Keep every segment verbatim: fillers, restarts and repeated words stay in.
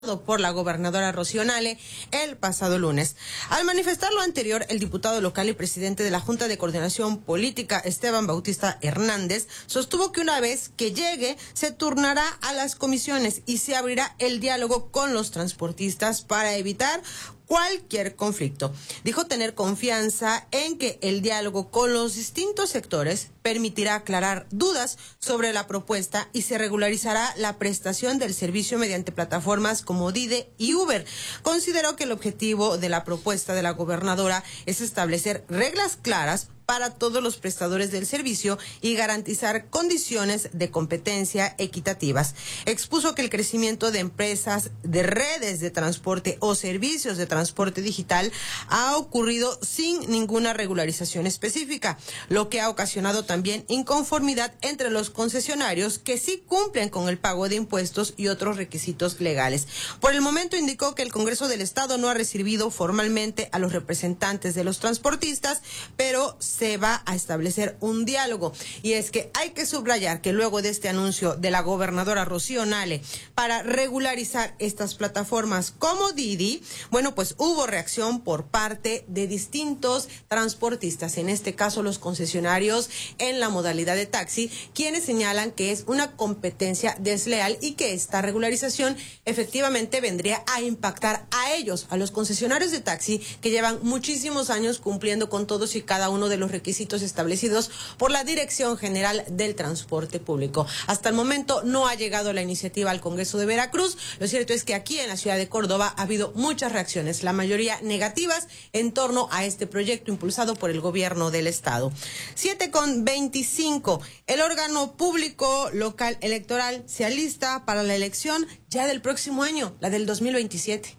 por la gobernadora Rocío Nale el pasado lunes. Al manifestar lo anterior, el diputado local y presidente de la Junta de Coordinación Política, Esteban Bautista Hernández, sostuvo que una vez que llegue, se turnará a las comisiones y se abrirá el diálogo con los transportistas para evitar cualquier conflicto. Dijo tener confianza en que el diálogo con los distintos sectores permitirá aclarar dudas sobre la propuesta y se regularizará la prestación del servicio mediante plataformas como Dide y Uber. Consideró que el objetivo de la propuesta de la gobernadora es establecer reglas claras para todos los prestadores del servicio y garantizar condiciones de competencia equitativas. Expuso que el crecimiento de empresas de redes de transporte o servicios de transporte digital ha ocurrido sin ninguna regularización específica, lo que ha ocasionado también inconformidad entre los concesionarios que sí cumplen con el pago de impuestos y otros requisitos legales. Por el momento indicó que el Congreso del Estado no ha recibido formalmente a los representantes de los transportistas, pero se va a establecer un diálogo. Y es que hay que subrayar que luego de este anuncio de la gobernadora Rocío Nale para regularizar estas plataformas como Didi, bueno, pues hubo reacción por parte de distintos transportistas, en este caso los concesionarios en la modalidad de taxi, quienes señalan que es una competencia desleal y que esta regularización efectivamente vendría a impactar a ellos, a los concesionarios de taxi que llevan muchísimos años cumpliendo con todos y cada uno de los requisitos establecidos por la Dirección General del Transporte Público. Hasta el momento no ha llegado la iniciativa al Congreso de Veracruz. Lo cierto es que aquí en la ciudad de Córdoba ha habido muchas reacciones, la mayoría negativas, en torno a este proyecto impulsado por el gobierno del estado. siete con veinticinco. El órgano público local electoral se alista para la elección ya del próximo año, la del dos mil veintisiete.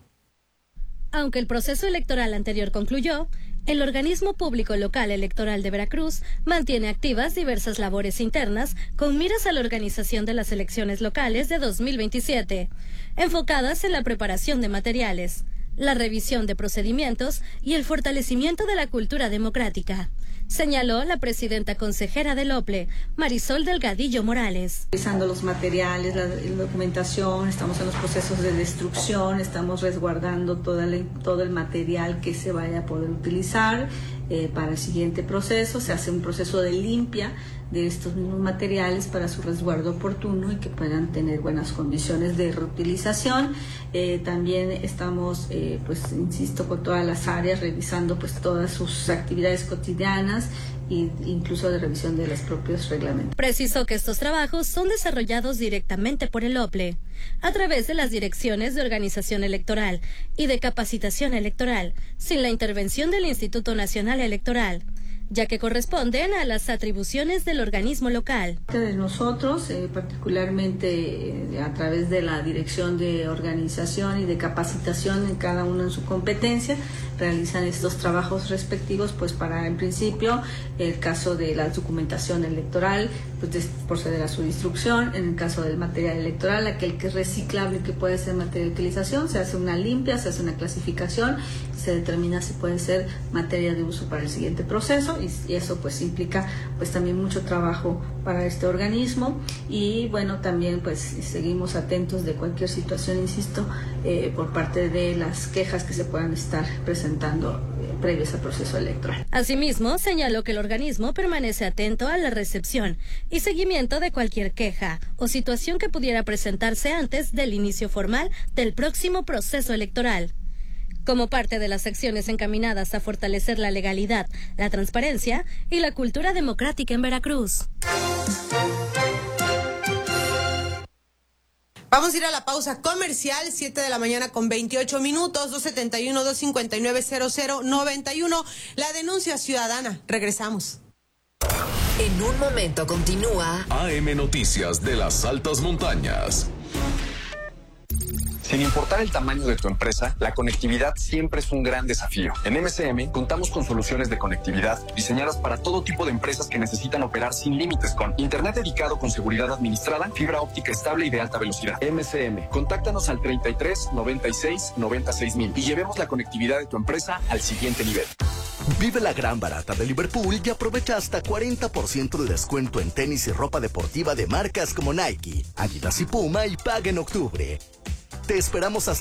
Aunque el proceso electoral anterior concluyó, el organismo público local electoral de Veracruz mantiene activas diversas labores internas con miras a la organización de las elecciones locales de dos mil veintisiete, enfocadas en la preparación de materiales, la revisión de procedimientos y el fortalecimiento de la cultura democrática, señaló la presidenta consejera del O P L E, Marisol Delgadillo Morales. Revisando los materiales, la, la documentación, estamos en los procesos de destrucción, estamos resguardando toda la, todo el material que se vaya a poder utilizar eh, para el siguiente proceso. Se hace un proceso de limpia de estos mismos materiales para su resguardo oportuno y que puedan tener buenas condiciones de reutilización. Eh, también estamos, eh, pues insisto, con todas las áreas revisando pues todas sus actividades cotidianas e incluso de revisión de los propios reglamentos. Precisó que estos trabajos son desarrollados directamente por el O P L E, a través de las direcciones de organización electoral y de capacitación electoral, sin la intervención del Instituto Nacional Electoral, ya que corresponden a las atribuciones del organismo local. De nosotros, eh, particularmente eh, a través de la Dirección de Organización y de Capacitación en cada uno en su competencia, realizan estos trabajos respectivos, pues para, en principio, el caso de la documentación electoral, pues de proceder a su destrucción. En el caso del material electoral, aquel que es reciclable y que puede ser materia de utilización, se hace una limpia, se hace una clasificación, se determina si puede ser materia de uso para el siguiente proceso, y eso pues implica pues también mucho trabajo para este organismo. Y bueno, también pues seguimos atentos de cualquier situación, insisto, eh, por parte de las quejas que se puedan estar presentando eh, previas al proceso electoral. Asimismo, señaló que el organismo permanece atento a la recepción y seguimiento de cualquier queja o situación que pudiera presentarse antes del inicio formal del próximo proceso electoral. Como parte de las acciones encaminadas a fortalecer la legalidad, la transparencia y la cultura democrática en Veracruz. Vamos a ir a la pausa comercial, siete de la mañana con veintiocho minutos, dos setenta y uno, dos cincuenta y nueve, cero cero noventa y uno. La denuncia ciudadana. Regresamos. En un momento continúa A M Noticias de las Altas Montañas. Sin importar el tamaño de tu empresa, la conectividad siempre es un gran desafío. En M C M contamos con soluciones de conectividad diseñadas para todo tipo de empresas que necesitan operar sin límites, con internet dedicado con seguridad administrada, fibra óptica estable y de alta velocidad. M C M, contáctanos al treinta y tres, noventa y seis, noventa y seis mil y llevemos la conectividad de tu empresa al siguiente nivel. Vive la gran barata de Liverpool y aprovecha hasta cuarenta por ciento de descuento en tenis y ropa deportiva de marcas como Nike, Adidas y Puma y paga en octubre. Te esperamos hasta